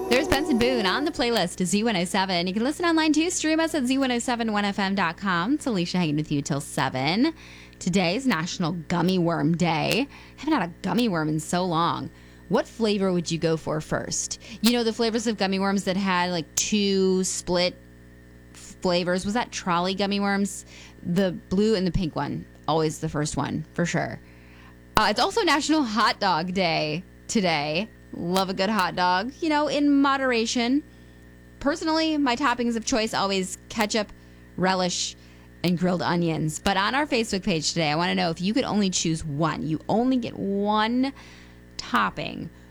There's Benson Boone on the playlist to Z107. You can listen online too. Stream us at Z1071FM.com. It's Alicia hanging with you till 7. Today's National Gummy Worm Day. Haven't had a gummy worm in so long. What flavor would you go for first? You know, the flavors of gummy worms that had like 2 split flavors. Was that trolley gummy worms? The blue and the pink one. Always the first one, for sure. It's also National Hot Dog Day today. Love a good hot dog, you know, in moderation. Personally, my toppings of choice always ketchup, relish, and grilled onions. But on our Facebook page today, I want to know if you could only choose one. You only get one topping.